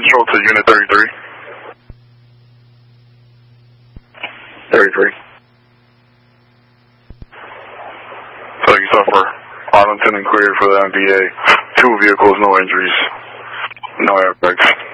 control to Unit 33. 33. So you suffer Arlington and cleared for the MVA. 2 vehicles, no injuries, no airbags.